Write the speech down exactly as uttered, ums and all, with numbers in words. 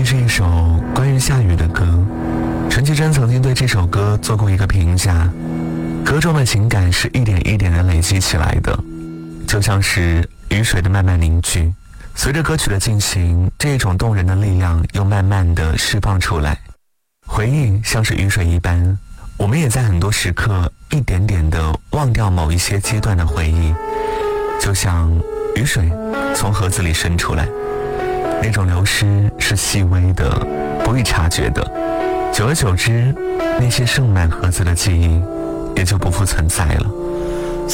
这是一首关于下雨的歌，陈绮贞曾经对这首歌做过一个评价，歌中的情感是一点一点的累积起来的，就像是雨水的慢慢凝聚，随着歌曲的进行，这种动人的力量又慢慢的释放出来。回忆像是雨水一般，我们也在很多时刻一点点的忘掉某一些阶段的回忆，就像雨水从盒子里渗出来，那种流失是细微的，不易察觉的，久而久之，那些盛满盒子的记忆也就不复存在了。